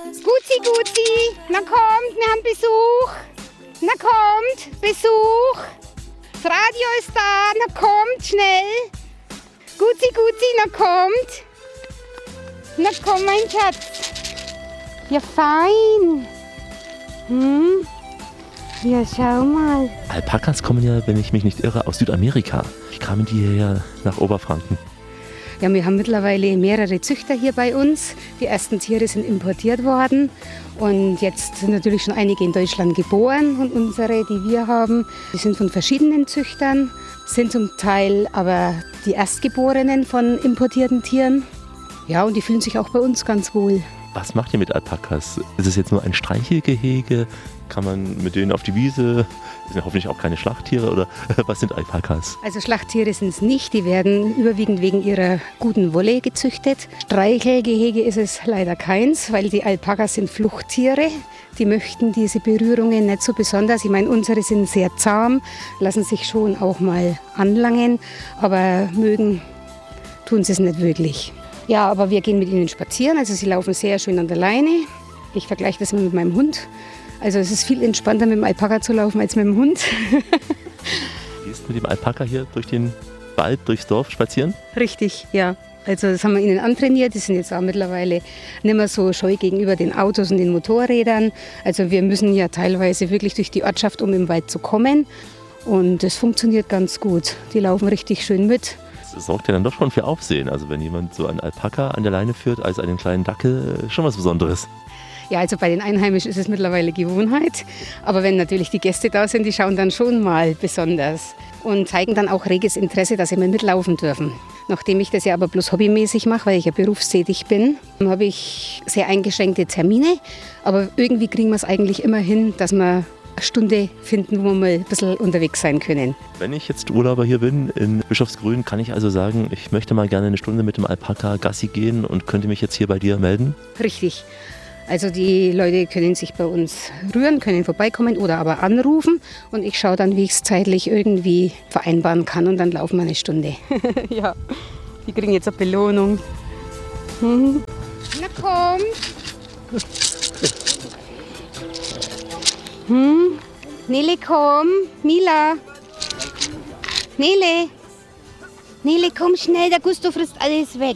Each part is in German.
Guzi, na kommt, wir haben Besuch. Na kommt, Besuch. Das Radio ist da, na kommt, schnell. Guzi, na kommt. Na komm, mein Schatz. Ja, fein. Ja, schau mal. Alpakas kommen ja, wenn ich mich nicht irre, aus Südamerika. Wie kamen die hierher nach Oberfranken? Ja, wir haben mittlerweile mehrere Züchter hier bei uns. Die ersten Tiere sind importiert worden und jetzt sind natürlich schon einige in Deutschland geboren. Und unsere, die wir haben, die sind von verschiedenen Züchtern, sind zum Teil aber die Erstgeborenen von importierten Tieren. Ja, und die fühlen sich auch bei uns ganz wohl. Was macht ihr mit Alpakas? Ist es jetzt nur ein Streichelgehege? Kann man mit denen auf die Wiese? Das sind hoffentlich auch keine Schlachttiere oder was sind Alpakas? Also Schlachttiere sind es nicht, die werden überwiegend wegen ihrer guten Wolle gezüchtet. Streichelgehege ist es leider keins, weil die Alpakas sind Fluchttiere. Die möchten diese Berührungen nicht so besonders. Ich meine, unsere sind sehr zahm, lassen sich schon auch mal anlangen, aber mögen tun sie es nicht wirklich. Ja, aber wir gehen mit ihnen spazieren, also sie laufen sehr schön an der Leine. Ich vergleiche das immer mit meinem Hund. Also es ist viel entspannter, mit dem Alpaka zu laufen, als mit dem Hund. Gehst du mit dem Alpaka hier durch den Wald, durchs Dorf spazieren? Richtig, ja. Also das haben wir ihnen antrainiert. Die sind jetzt auch mittlerweile nicht mehr so scheu gegenüber den Autos und den Motorrädern. Also wir müssen ja teilweise wirklich durch die Ortschaft, um im Wald zu kommen. Und das funktioniert ganz gut. Die laufen richtig schön mit. Das sorgt ja dann doch schon für Aufsehen. Also wenn jemand so einen Alpaka an der Leine führt als einen kleinen Dackel, schon was Besonderes. Ja, also bei den Einheimischen ist es mittlerweile Gewohnheit. Aber wenn natürlich die Gäste da sind, die schauen dann schon mal besonders und zeigen dann auch reges Interesse, dass sie mal mitlaufen dürfen. Nachdem ich das ja aber bloß hobbymäßig mache, weil ich ja berufstätig bin, habe ich sehr eingeschränkte Termine. Aber irgendwie kriegen wir es eigentlich immer hin, dass wir eine Stunde finden, wo wir mal ein bisschen unterwegs sein können. Wenn ich jetzt Urlauber hier bin in Bischofsgrün, kann ich also sagen, ich möchte mal gerne eine Stunde mit dem Alpaka Gassi gehen und könnte mich jetzt hier bei dir melden? Richtig. Also die Leute können sich bei uns rühren, können vorbeikommen oder aber anrufen und ich schaue dann, wie ich es zeitlich irgendwie vereinbaren kann und dann laufen wir eine Stunde. Ja, die kriegen jetzt eine Belohnung. Na komm! Nele, komm! Mila! Nele, komm schnell, der Gusto frisst alles weg.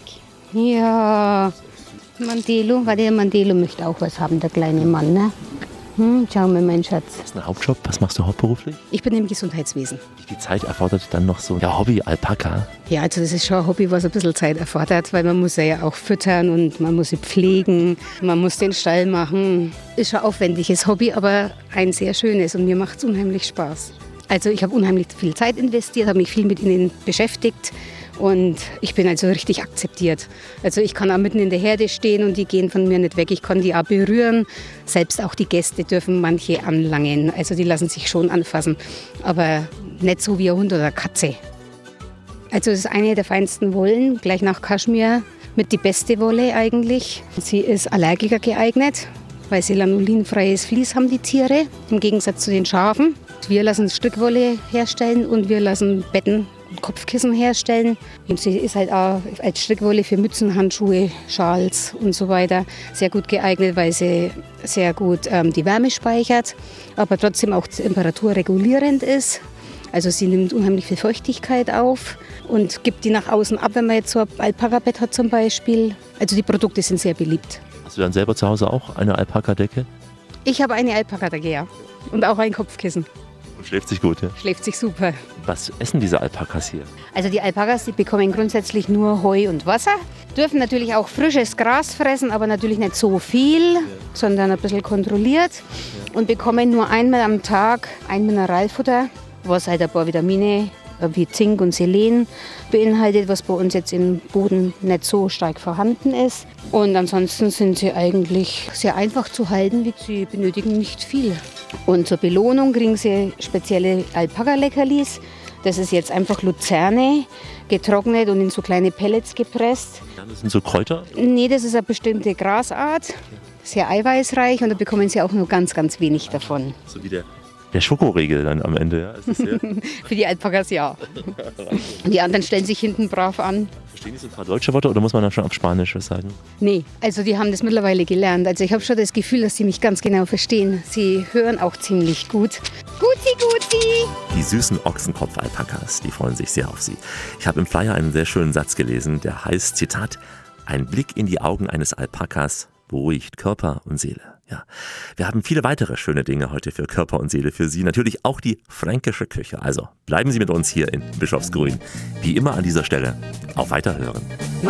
Ja... Mandelo, der Mandelo möchte auch was haben, der kleine Mann, ne? Schau mal, mein Schatz. Das ist ein Hauptjob. Was machst du hauptberuflich? Ich bin im Gesundheitswesen. Wie viel Zeit erfordert dann noch so ja, Hobby Alpaka? Ja, also das ist schon ein Hobby, was ein bisschen Zeit erfordert, weil man muss ja auch füttern und man muss sie pflegen, man muss den Stall machen. Ist schon ein aufwendiges Hobby, aber ein sehr schönes und mir macht es unheimlich Spaß. Also ich habe unheimlich viel Zeit investiert, habe mich viel mit ihnen beschäftigt. Und ich bin also richtig akzeptiert. Also ich kann auch mitten in der Herde stehen und die gehen von mir nicht weg. Ich kann die auch berühren. Selbst auch die Gäste dürfen manche anlangen. Also die lassen sich schon anfassen. Aber nicht so wie ein Hund oder eine Katze. Also es ist eine der feinsten Wollen, gleich nach Kaschmir. Mit die beste Wolle eigentlich. Sie ist Allergiker geeignet, weil sie lanulinfreies Vlies haben, die Tiere. Im Gegensatz zu den Schafen. Wir lassen Strickwolle herstellen und wir lassen Betten und Kopfkissen herstellen. Und sie ist halt auch als Strickwolle für Mützen, Handschuhe, Schals und so weiter sehr gut geeignet, weil sie sehr gut die Wärme speichert, aber trotzdem auch temperaturregulierend ist. Also sie nimmt unheimlich viel Feuchtigkeit auf und gibt die nach außen ab, wenn man jetzt so ein Alpaka-Bett hat zum Beispiel. Also die Produkte sind sehr beliebt. Hast du dann selber zu Hause auch eine Alpaka-Decke? Ich habe eine Alpaka-Decke, ja. Und auch ein Kopfkissen. Und schläft sich gut, ja? Schläft sich super. Was essen diese Alpakas hier? Also die Alpakas, die bekommen grundsätzlich nur Heu und Wasser. Dürfen natürlich auch frisches Gras fressen, aber natürlich nicht so viel, sondern ein bisschen kontrolliert. Und bekommen nur einmal am Tag ein Mineralfutter, was halt ein paar Vitamine wie Zink und Selen beinhaltet, was bei uns jetzt im Boden nicht so stark vorhanden ist. Und ansonsten sind sie eigentlich sehr einfach zu halten, sie benötigen nicht viel. Und zur Belohnung kriegen sie spezielle Alpaka-Leckerlis. Das ist jetzt einfach Luzerne, getrocknet und in so kleine Pellets gepresst. Das sind so Kräuter? Nee, das ist eine bestimmte Grasart, sehr eiweißreich und da bekommen sie auch nur ganz, ganz wenig davon. So wie der Schokoriegel dann am Ende, ja? Ist das Für die Alpakas ja. Die anderen stellen sich hinten brav an. Verstehen die so ein paar deutsche Worte oder muss man da schon auf Spanisch was sagen? Nee, also die haben das mittlerweile gelernt. Also ich habe schon das Gefühl, dass sie mich ganz genau verstehen. Sie hören auch ziemlich gut. Guti. Die süßen Ochsenkopf-Alpakas, die freuen sich sehr auf sie. Ich habe im Flyer einen sehr schönen Satz gelesen, der heißt, Zitat, ein Blick in die Augen eines Alpakas beruhigt Körper und Seele. Ja, wir haben viele weitere schöne Dinge heute für Körper und Seele für Sie. Natürlich auch die fränkische Küche. Also bleiben Sie mit uns hier in Bischofsgrün. Wie immer an dieser Stelle auf Weiterhören.